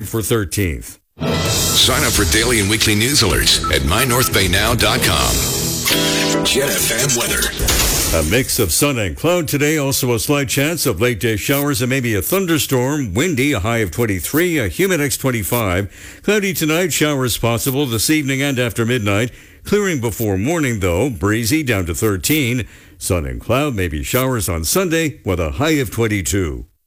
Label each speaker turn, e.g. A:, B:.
A: for 13th.
B: Sign up for daily and weekly news alerts at mynorthbaynow.com. Jet FM weather.
A: A mix of sun and cloud today. Also a slight chance of late day showers and maybe a thunderstorm. Windy, a high of 23, a humidex 25. Cloudy tonight, showers possible this evening and after midnight. Clearing before morning though, breezy down to 13. Sun and cloud, maybe showers on Sunday with a high of 22.